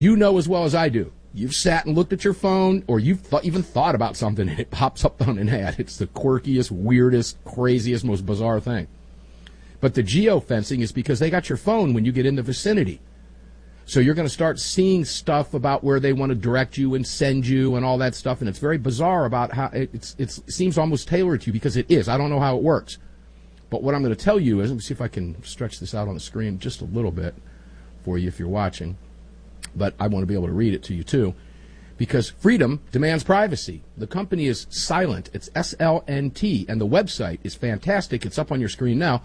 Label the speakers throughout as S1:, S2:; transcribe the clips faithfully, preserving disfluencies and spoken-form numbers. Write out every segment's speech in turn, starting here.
S1: You know as well as I do. You've sat and looked at your phone, or you've th- even thought about something, and it pops up on an ad. It's the quirkiest, weirdest, craziest, most bizarre thing. But the geofencing is because they got your phone when you get in the vicinity. So you're going to start seeing stuff about where they want to direct you and send you and all that stuff, and it's very bizarre about how it, it's, it's, it seems almost tailored to you, because it is. I don't know how it works. But what I'm going to tell you is, let me see if I can stretch this out on the screen just a little bit for you if you're watching. But I want to be able to read it to you, too, because freedom demands privacy. The company is Silent. It's S L N T, and the website is fantastic. It's up on your screen now,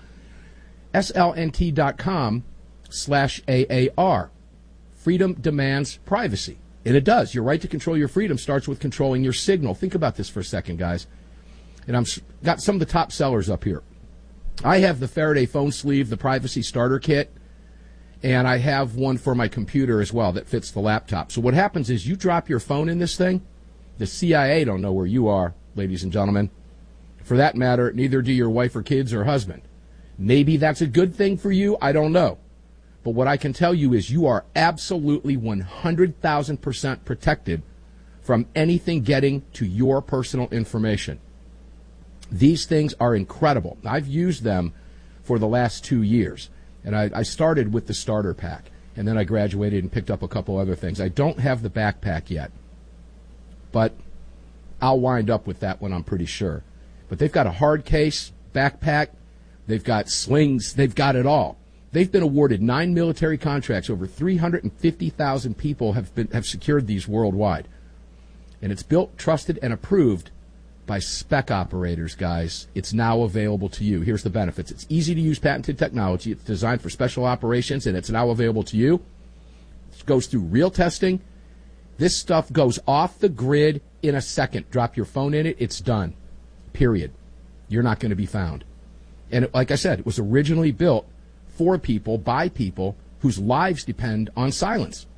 S1: S L N T dot com slash A A R. Freedom demands privacy, and it does. Your right to control your freedom starts with controlling your signal. Think about this for a second, guys. And I've got some of the top sellers up here. I have the Faraday phone sleeve, the Privacy Starter Kit, and I have one for my computer as well that fits the laptop. So what happens is you drop your phone in this thing, the C I A don't know where you are, ladies and gentlemen. For that matter, neither do your wife or kids or husband. Maybe that's a good thing for you, I don't know. But what I can tell you is you are absolutely one hundred thousand percent protected from anything getting to your personal information. These things are incredible. I've used them for the last two years. And I, I started with the starter pack, and then I graduated and picked up a couple other things. I don't have the backpack yet, but I'll wind up with that one, I'm pretty sure. But they've got a hard case, backpack, they've got slings, they've got it all. They've been awarded nine military contracts. Over three hundred fifty thousand people have been have secured these worldwide. And it's built, trusted, and approved by spec operators, guys. It's now available to you. Here's the benefits. It's easy to use patented technology. It's designed for special operations, and it's now available to you. It goes through real testing. This stuff goes off the grid in a second. Drop your phone in it, it's done. Period. You're not going to be found. And it, like I said, it was originally built for people, by people, whose lives depend on silence.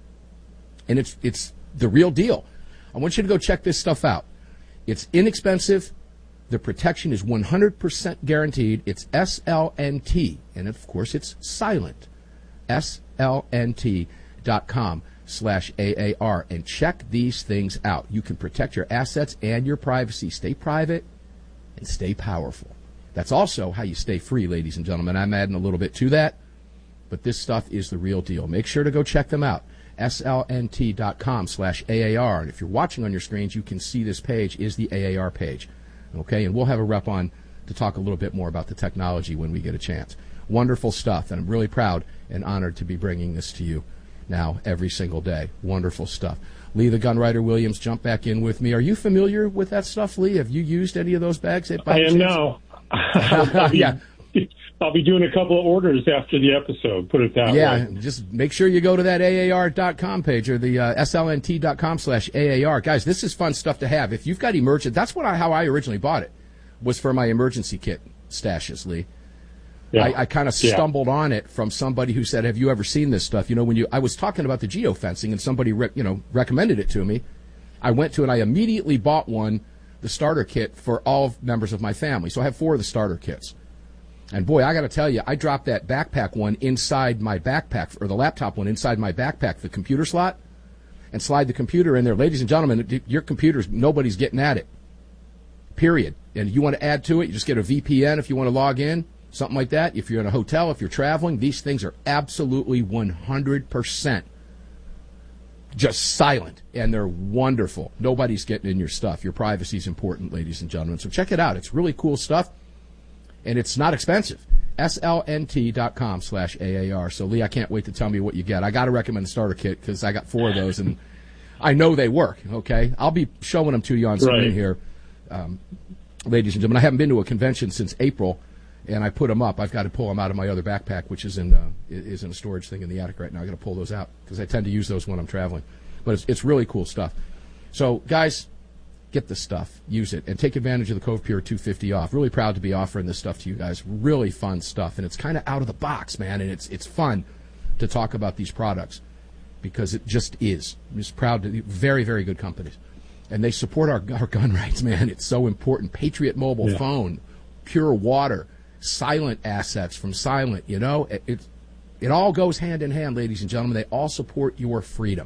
S1: And it's it's the real deal. I want you to go check this stuff out. It's inexpensive. The protection is one hundred percent guaranteed. It's S L N T, and of course it's silent. S L N T dot com slash A A R, and check these things out. You can protect your assets and your privacy. Stay private and stay powerful. That's also how you stay free, ladies and gentlemen. I'm adding a little bit to that, but this stuff is the real deal. Make sure to go check them out. S L N T dot com slash A A R. And if you're watching on your screens, you can see this page is the A A R page. Okay, and we'll have a rep on to talk a little bit more about the technology when we get a chance. Wonderful stuff, and I'm really proud and honored to be bringing this to you now every single day. Wonderful stuff. Lee the Gunwriter Williams, jump back in with me. Are you familiar with that stuff, Lee? Have you used any of those bags?
S2: I am now.
S1: Yeah.
S2: I'll be doing a couple of orders after the episode, put it that
S1: yeah,
S2: way.
S1: Yeah, just make sure you go to that A A R dot com page or the uh, S L N T dot com slash A A R. Guys, this is fun stuff to have. If you've got emergency, that's what I, how I originally bought it, was for my emergency kit stashes, Lee. Yeah. I, I kind of stumbled yeah. on it from somebody who said, have you ever seen this stuff? You know, when you, I was talking about the geofencing and somebody, re, you know, recommended it to me. I went to it and I immediately bought one, the starter kit, for all members of my family. So I have four of the starter kits. And boy, I got to tell you, I dropped that backpack one inside my backpack, or the laptop one inside my backpack, the computer slot, and slide the computer in there. Ladies and gentlemen, your computer's, nobody's getting at it. Period. And you want to add to it, you just get a V P N if you want to log in, something like that. If you're in a hotel, if you're traveling, these things are absolutely one hundred percent just silent, and they're wonderful. Nobody's getting in your stuff. Your privacy is important, ladies and gentlemen. So check it out. It's really cool stuff. And it's not expensive. S L N T dot com slash A A R. So, Lee, I can't wait to tell me what you get. I got to recommend the starter kit because I got four of those, and I know they work, okay? I'll be showing them to you on screen right. here, um, ladies and gentlemen. I haven't been to a convention since April, and I put them up. I've got to pull them out of my other backpack, which is in uh, is in a storage thing in the attic right now. I've got to pull those out because I tend to use those when I'm traveling. But it's, it's really cool stuff. So, guys, get this stuff, use it, and take advantage of the Cove Pure two fifty off. Really proud to be offering this stuff to you guys. Really fun stuff, and it's kind of out of the box, man, and it's it's fun to talk about these products because it just is. I'm just proud to, very, very good companies. And they support our, our gun rights, man. It's so important. Patriot Mobile yeah. phone, Pure Water, Silent assets from Silent, you know. It, it's It all goes hand in hand, ladies and gentlemen. They all support your freedom.